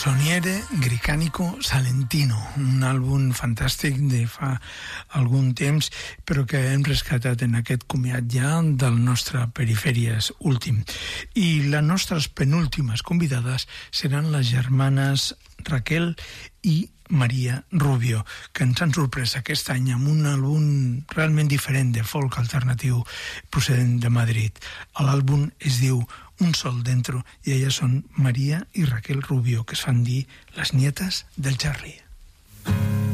Canzoniere Gricanico Salentino, un àlbum fantàstic de fa algun temps, però que hem rescatat en aquest comiat ja del nostre Perifèries últim. I les nostres penúltimes convidades seran les germanes Raquel i Maria Rubio, que ens han sorprès aquest any amb un àlbum realment diferent de folk alternatiu procedent de Madrid. L'àlbum es diu Un sol dentro i elles són Maria i Raquel Rubio, que es fan dir les nietes del Charlie.